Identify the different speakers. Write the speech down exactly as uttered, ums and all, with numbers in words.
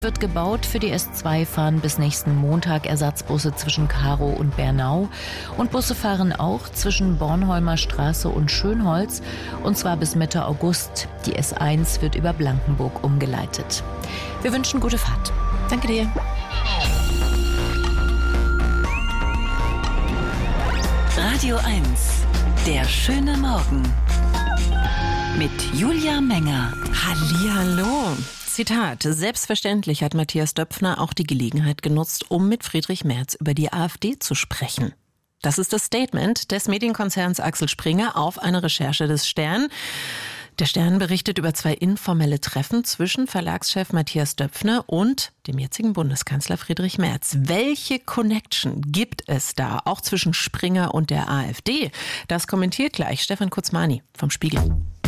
Speaker 1: Wird gebaut. Für die S zwei fahren bis nächsten Montag Ersatzbusse zwischen Karow und Bernau. Und Busse fahren auch zwischen Bornholmer Straße und Schönholz. Und zwar bis Mitte August. Die S eins wird über Blankenburg umgeleitet. Wir wünschen gute Fahrt.
Speaker 2: Danke dir.
Speaker 3: Radio eins. Der schöne Morgen. Mit Julia Menger.
Speaker 2: Hallihallo. Zitat: Selbstverständlich hat Matthias Döpfner auch die Gelegenheit genutzt, um mit Friedrich Merz über die AfD zu sprechen. Das ist das Statement des Medienkonzerns Axel Springer auf eine Recherche des Stern. Der Stern berichtet über zwei informelle Treffen zwischen Verlagschef Matthias Döpfner und dem jetzigen Bundeskanzler Friedrich Merz. Welche Connection gibt es da, auch zwischen Springer und der AfD? Das kommentiert gleich Stefan Kurzmani vom Spiegel.